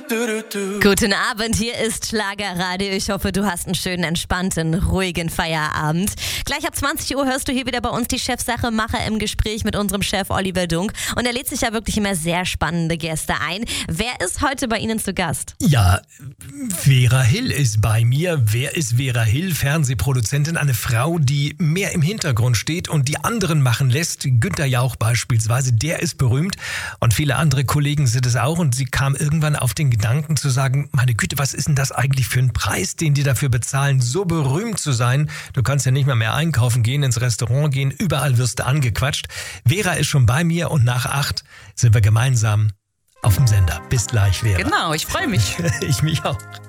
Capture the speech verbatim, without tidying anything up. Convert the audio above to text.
Guten Abend, hier ist Schlagerradio. Ich hoffe, du hast einen schönen, entspannten, ruhigen Feierabend. Gleich ab zwanzig Uhr hörst du hier wieder bei uns die Chefsache Macher im Gespräch mit unserem Chef Oliver Dunk. Und er lädt sich ja wirklich immer sehr spannende Gäste ein. Wer ist heute bei Ihnen zu Gast? Ja, Vera Hill ist bei mir. Wer ist Vera Hill? Fernsehproduzentin, eine Frau, die mehr im Hintergrund steht und die anderen machen lässt. Günther Jauch beispielsweise, der ist berühmt und viele andere Kollegen sind es auch. Und sie kam irgendwann auf den Gedanken zu sagen, meine Güte, was ist denn das eigentlich für ein Preis, den die dafür bezahlen, so berühmt zu sein? Du kannst ja nicht mal mehr einkaufen gehen, ins Restaurant gehen, überall wirst du angequatscht. Vera ist schon bei mir und nach acht sind wir gemeinsam auf dem Sender. Bis gleich, Vera. Genau, ich freue mich. Ich mich auch.